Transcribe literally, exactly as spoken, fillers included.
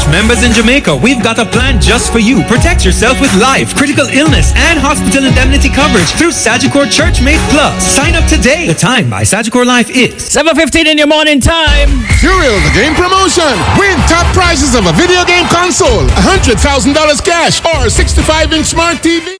members in Jamaica, we've got a plan just for you. Protect yourself with life, critical illness, and hospital indemnity coverage through Sagicor Churchmate Plus. Sign up today. The time by Sagicor Life is seven fifteen in your morning time. Fuel the game promotion. Win top prizes of a video game console, one hundred thousand dollars cash, or sixty-five inch smart T V.